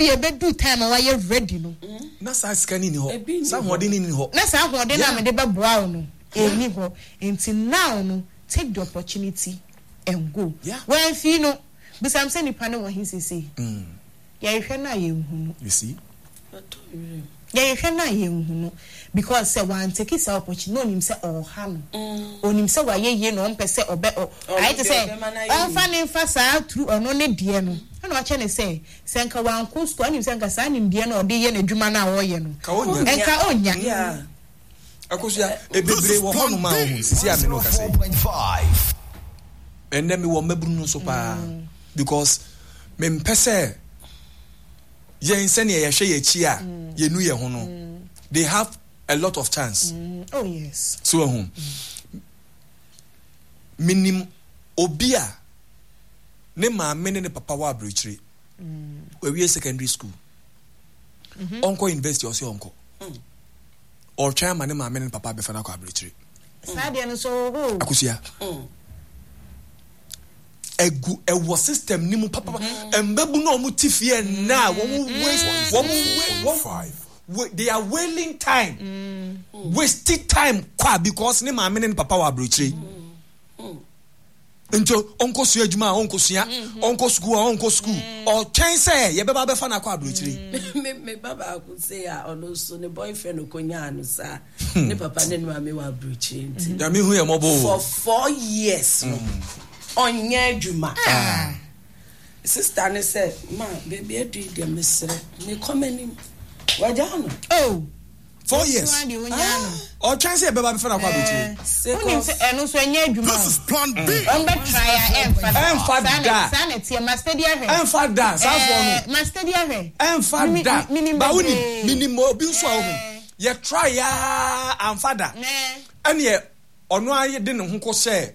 be a bed do time while you're ready. No, that's a scanning ho. Someone in ho. That's how what they am the brown. Until now, no, take the opportunity and go. Yeah. Well, if you know, but I'm saying, you know what he say. Yeah, you can you see. Yeah, you can know because say one take his opportunity, no him say or ham. On him say why ye no per se or I to say on fanning fast through or no dear no. And what can I say? Senka one coast to any senka sign in dear no dear and Jumana or yeno. And Kaonya. Yeah. Akosia ebebre wo hono ma ho sisi a me no ka say 4.5 and then me wo mabru no so pa because me mpese yen se ne ye hwe ye chi a ye nu ye ho no they have a lot of chance. Oh yes. So home. Minim obia ne ma me ne papa wa abrochire. We secondary school. Onko university or say onko. Or chairman ne ma me ne papa be fana ko abrochire. Sadia no so ho. Akusia. Egu system ni mu papa embebu no mu tifie na wo waste they are wailing time wasting time kwa because ne ma me ne papa wa abrochire nto onko su adwuma onko sua onko school or chance ye beba be fa na kwa abrochire me baba could say ono so ne boyfriend okonya anu sa ne papa ne ma me wa abrochire nti da me hu ye mobo for 4 years onye adwuma sister ne say ma baby adu de mesre ne komani wajano oh 4 years or chance beba be fa na kwa abrochire Unim se eno so enye adwuma this is plan B on be try enfada sanity master dia hwe enfada safo no master dia hwe enfada ba uni minimo obi so a wo ye try ya enfada ene ye ono aye de ne ho ko se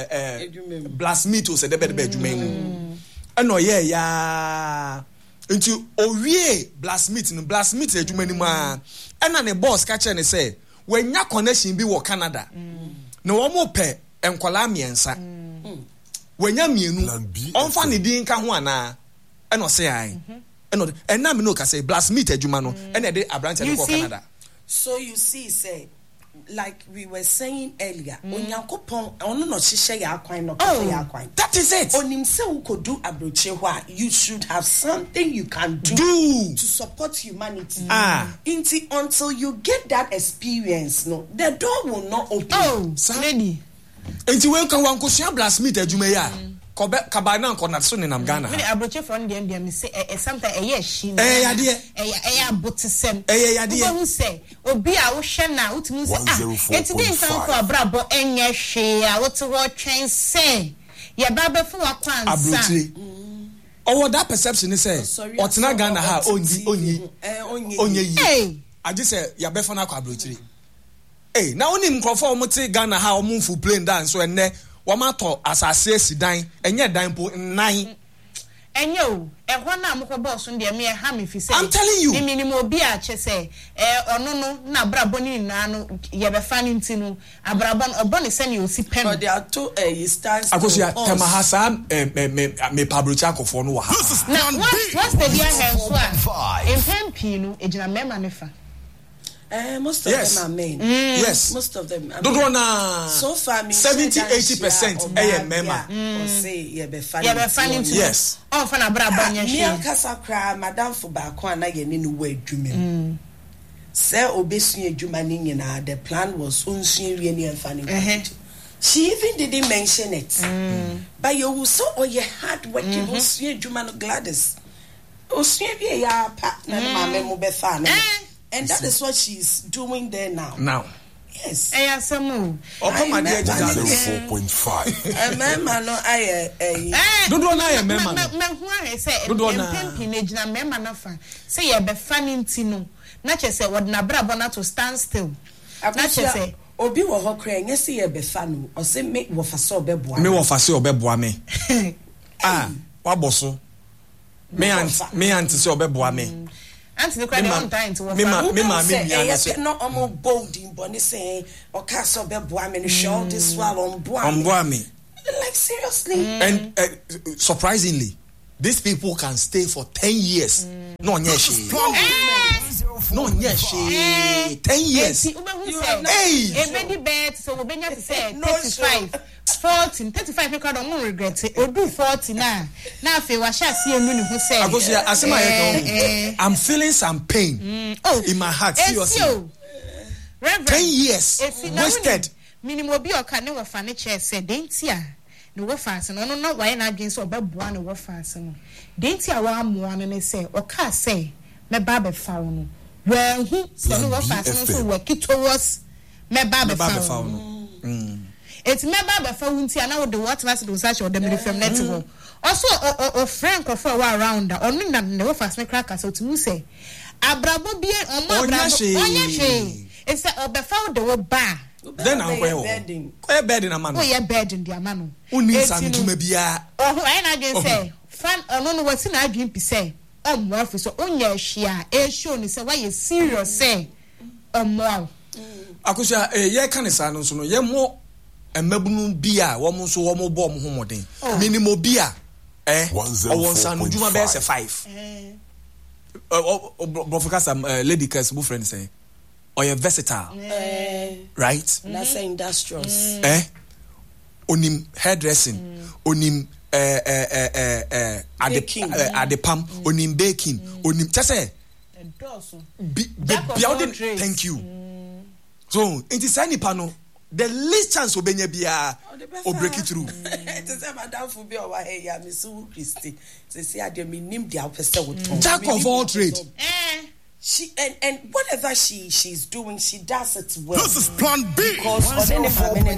blasmito se de be adwuma mu eno ye ya nti owie blasmit adwuma ni ma ena ne boss ka che ne se wanya connection bi wo Canada na wo mo pe enkola miensa wanya mienu onfa ne din ka ho ana eno se ai eno ena me no ka say blasmit adwuma no ena de abrante ne ko Canada. So you see say like we were saying earlier onyankopon ono no hihye ya akwan no ka ya akwan that is it onim se wo kodu abroche ho you should have something you can do to support humanity until you get that experience no the door will not open lady until when kan wan ko sua blasmit adwuma ya kabana ko na so ne nam Ghana me abroche from dem me say sometimes she yade abotesem yade who say obi a wo hwe na utumi say enti dey nkan ko abrabo enye hwe a wo to wo twen say ye baba fu akwansa abroche owo that perception is say otena Ghana ha onye yi age say ya be fana ko abroche na oni mkrofo omote Ghana ha omunfu plane dance so enne wamato asase sidan enye dan po nnan enye o ehwo na amko boss ndie me ha me fi say I'm telling you minimum obi a che say ono no na abrabo ni na no ye be fa ni ntinu abrabo obo ne se ne osi pen but there are two stands akosia temahasa me pabrocha akofo no wa ha what's the dear hands wa in pempi no ejina mema ne fa most of them are men. Yes. Most of them are men. So far, 70-80% member. Say, be funny. Yes. Oh, for na brabo nya she. Me kasa kra madam for baako ana ye ne no wa adwuma. Say obesu adwuma ni nyina the plan was unsu wie ne funny. She even didn't mention it. But you will so ye hard working osu adwuma no Gladys. Osu wie ya pa na mama mo be fa na. And that is what she's doing there now. Yes. Samu. Come on, 4.5. Mema no aye Dodo na ye mema. Me hu ahe say empempi na gina mema na fa. Say ye be fanning tino. Na che say wod na brabo na to stand still. Na che say obi wo ho kra nya say ye be fa no. O say me wo fa so obeboa. Me wo fa say obeboa me. Waboso. Me aunt say obeboa me. Auntie, the credit on time to me no omo bolding bonny say or castle be boa me show this while on boa me like seriously and surprisingly these people can stay for 10 years. No, yes, 10 years. Every bed, so we'll be to say 35, 14, 35. You can't regret it. Or do 40 now. Now, if you wash, see a minute who say, I'm feeling some pain in my heart. Seriously, 10 years wasted. Minimum be or can never furniture said, Daintia. No waffles, and no, why not against or one or waffles. Daintia, one and they say, or car say, my barber found. Well, who said no waffles, so work it towards my barber found. It's my barber found, and now the water was to such or the middle from network. Also, or Frank or for a while round, or no waffles, my crackers, so to say, Abrabo be on my brother. It's a found the bar. Then I'm going bedding a man. Oh, you're bedding the man. Who needs some to maybe? Oh, I can say, Fan, I don't know what's in our dream, say. Oh, Murphy, so on your share, a show is why you serious say. Oh, more. I could say, yeah, can I say, no, yeah, more a mebunu beer, woman so one bomb homoding. Minimo beer, eh? One son, you my best 5. Because I'm lady cast boyfriend say. Or you're versatile, right? That's industrious. Onim hairdressing, onim at the pump, onim baking, onim. Just say, building. Thank you. So, it is any panel. The least chance of being or break it through. It is a madam for be over here, Miss Christie. They say, I didn't mean the Jack of all trade. She and whatever she's doing, she does it well. This is Plan B. Because on any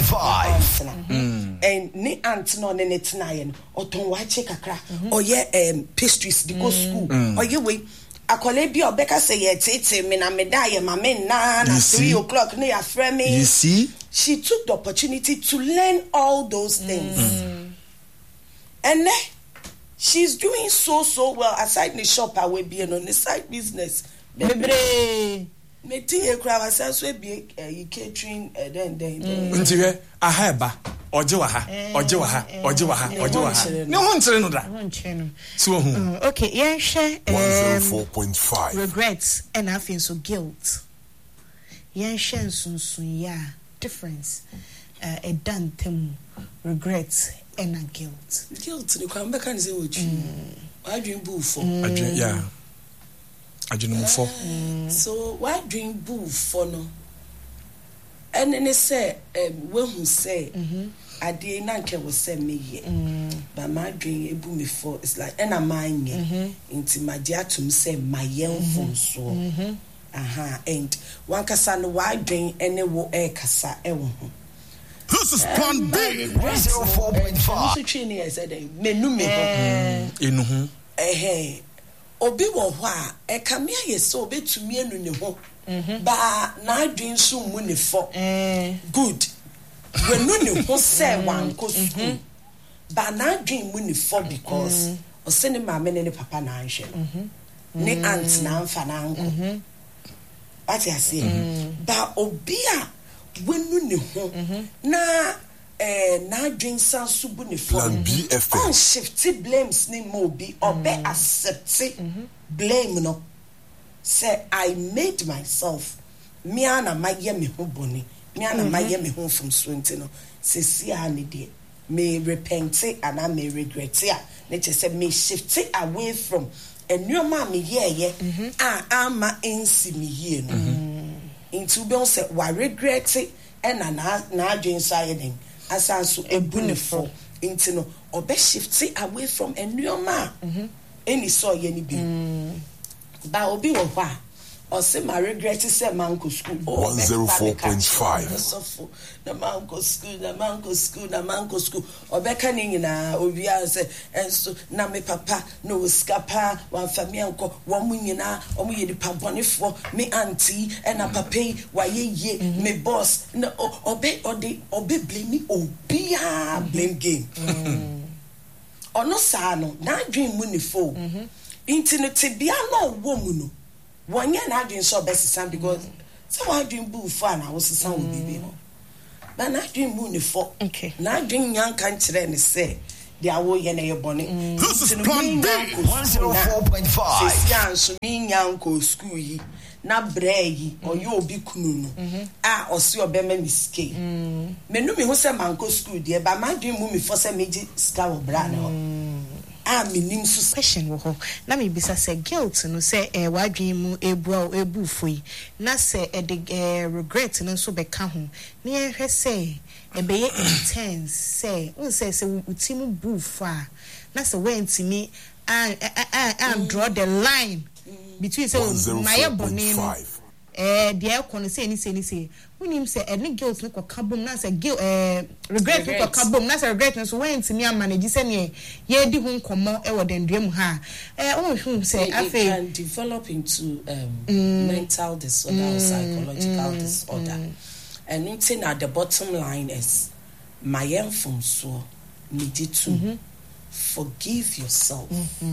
and ni aunt no ne tnayen or ton wa check akra or pastries the go school or you wait akole bi obeka say ye tete me na me da ye ma me na 3 o'clock na ya frame me. You see, she took the opportunity to learn all those things and then she's doing so well aside the shop away being on the side business. Me tinye kura wasa so be catering then ntiwe ahaba ojewaha ne ho ntere no da so hu okay yeah share 104.5 regrets and I feel so guilt yeah share sunsun ya difference a done them regrets and a guilt ni kwa mbeka nze wochu I dream boo for yeah so why dream boo for no and then they say when who say I did not care what say me ye but my dream ebu me for it's like and a mind into my dear to say my young phone so and one kasa no why dream any wo e kasa e wo ho. This is Plan B 104.5 so training I said menu me ho obi wo ho a e kamia ye so obetumi anu ne ho ba na adwen so mu ne fo good wenu ne ho se wan ko school ba na adwen mu ne fo because o se ne maame ne papa na anhwe ne aunt na amfa na anko ati ase ba obi a wenu ne ho na na dream sans subu ne Plan B FM on shifty blames ni mo bi obe accept blame no say I made myself me ana maye me ho boni me ana maye me ho from swinti no se si ani de me repent and I may regret ya ne say me shift away from enyoma me ye ama ensi me ye no into be on say wa regret and na dream say asanso ebunefo into no obe shift away from enyoma any so ye ni bi ba obi wo hwa o se ma regret say manko school 104.5 so na manko school obeka ni nyina obi a say enso na me papa no skapa wan family anko wo mu nyina o mu ye di pabonefo me auntie and a papa wa ye me boss no obe blame obi a blame game ono sa no na dream mu ni fo intinity bia no wo mu no wonye na adwen so besisa because someone dream boo for na wo sisa wo bibi no na dream mu ni fo okay na dream nyan kan kire ne say they are way in a bonnet. This is Plan B 104.5. Sesian, me yanko school na bregi or you be kunu. Or see your bemen escape. Menumi who say manko school, dear, but my dream mummy for some major scour brano. Meaning question wo na me bisa say guilt no say wadwen mu ebu foi na say the regret no so beka ho na ehwe say be intense say un say utimu bu fa na say wentimi and draw the line between say my boni no the ekon say ni say unim say any guilt no kwa bom na say guilt regret no kwa bom na say regret no so wentimi manage say ne ye di ho nkomo e wo dendrem ha unhum say afa can develop into mental disorder or psychological disorder. And it's at the bottom line is my from so needed to forgive yourself.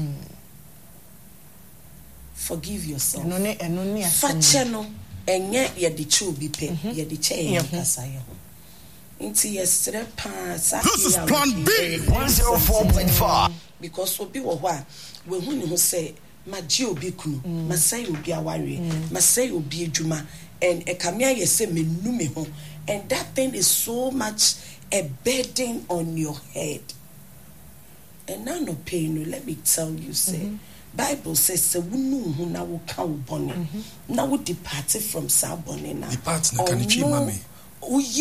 Forgive yourself. Facheno enye ye di chu bi pe ye di che ye kasa ye ho. Inti yesterday pa This is Plan B 104.5. Because obi wo ho a we hu ni ho say ma ji obi kunu ma say obi aware ma say obi adwuma and ekamia ye say menu me ho, and that thing is so much a burden on your head. And now no pain, let me tell you, say Bible says se wunu hu na wo ka wo bone na wo depart from sa bone na depart na kan chi mame he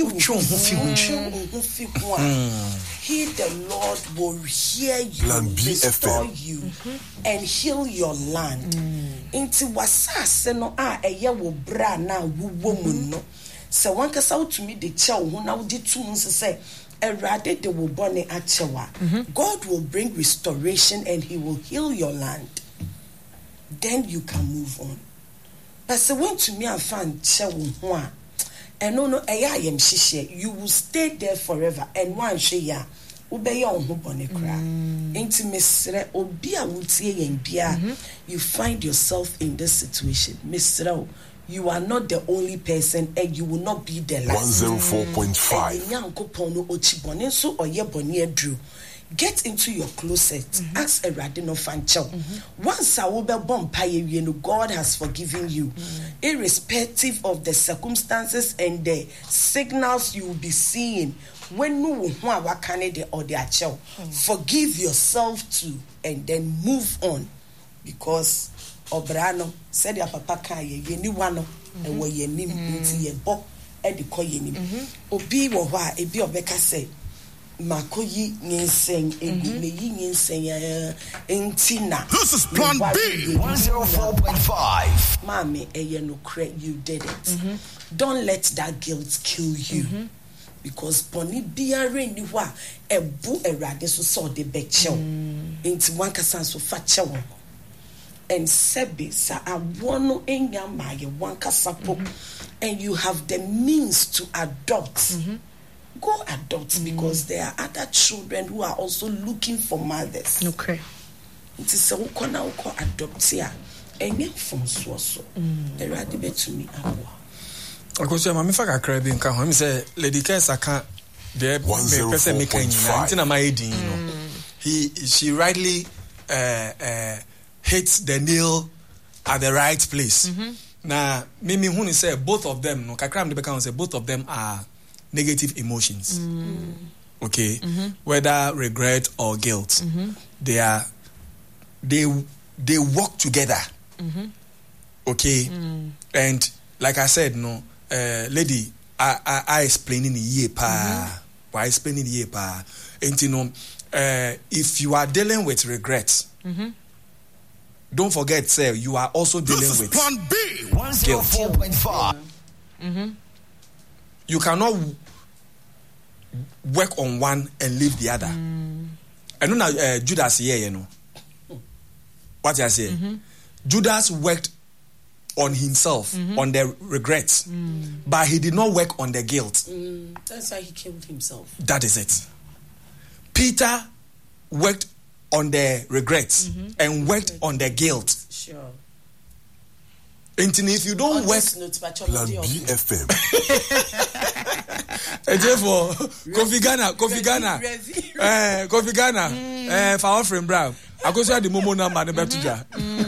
the Lord will hear you, restore you and heal your land. Inti wasase no eye wo bra na wo mu no se wan kasa wo tumi de che wo na wo di tum say erade de wo bone achewa. God will bring restoration and he will heal your land. Then you can move on. But se won to me afan che wo ho a and no ayam shishe, you will stay there forever and one share ubeye on ho bone kra intimate obi a wutie yen bia you find yourself in this situation. Mr. You are not the only person and you will not be the last. 104.5. Get into your closet. Ask a radino fancho. Once I will be born, God has forgiven you, irrespective of the circumstances and the signals you will be seeing. When you or the child, forgive yourself too, and then move on, because Obrano said your papa can ye ni one and where ye name into ye bo at the coyin. Obi wa a be of Becca say. Makoyi nyinseng meyi nyinseng entina. This is Plan B 104.5. Mami no credit, you did it. Don't let that guilt kill you. Because boni biare ni wa ebu erade so so de becho into one kasan so fache wo and sebi sa awono enya ma ye one kasapo and you have the means to adopt. Go adopt because there are other children who are also looking for mothers. Okay. It is a ukona uko adopt here. Enye from so. Erade be to me awa. Because my faka crab in can say Lady Kesa can't the person making in my you know. She rightly hits the nail at the right place. Now Mimi Huni say both of them no kakram the become say both of them are negative emotions. Okay? Whether regret or guilt. They work together. Okay? And like I said, no, lady, I explaining ye pa. Why explaining ye pa? And you know, if you are dealing with regrets, don't forget, sir, you are also dealing with Plan B 104.5. You cannot work on one and leave the other. I know now Judas here, you know. What I say? Judas worked on himself, on the regrets, but he did not work on the guilt. That's why he killed himself. That is it. Peter worked on the regrets and worked on the guilt. Sure. And if you don't work, Plan B FM. for Kofi Ghana. For offering Brown. I go say the Momo number the better.